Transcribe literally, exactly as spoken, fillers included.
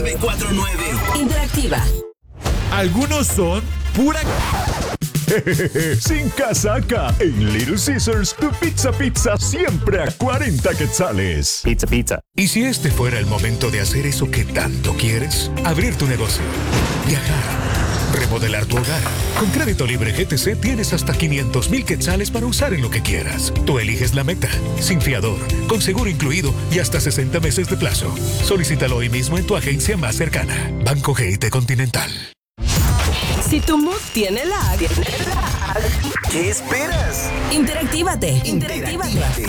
cuatro nueve. Interactiva. Algunos son pura... Sin casaca. En Little Caesars, tu pizza pizza siempre a cuarenta quetzales. Pizza, pizza. ¿Y si este fuera el momento de hacer eso que tanto quieres? Abrir tu negocio, viajar, remodelar tu hogar. Con Crédito Libre G T C tienes hasta quinientos mil quetzales para usar en lo que quieras. Tú eliges la meta, sin fiador, con seguro incluido y hasta sesenta meses de plazo. Solicítalo hoy mismo en tu agencia más cercana. Banco G I T Continental. Si tu mood tiene lag, ¿Qué esperas? interactívate. Interactívate.